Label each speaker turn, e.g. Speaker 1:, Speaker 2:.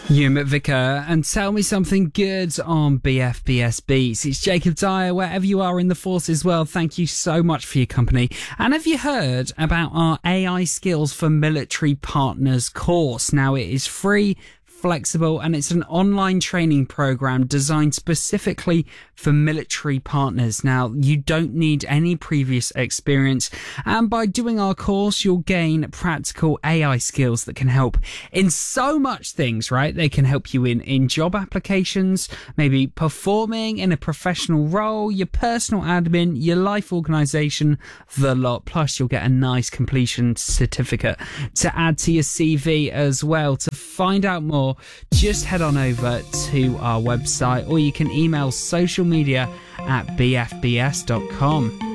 Speaker 1: Hugh Vicar, and tell me something good on BFBS Beats. It's Jacob Dyer, wherever you are in the force as well. Thank you so much for your company. And have you heard about our AI Skills for Military Partners course? Now, it is free, flexible, and it's an online training program designed specifically for military partners. Now, you don't need any previous experience, and by doing our course, you'll gain practical AI skills that can help in so much things, right? They can help you in job applications, maybe performing in a professional role, your personal admin, your life organization, the lot. Plus, you'll get a nice completion certificate to add to your CV as well. To find out more, just head on over to our website, or you can email social media at bfbs.com.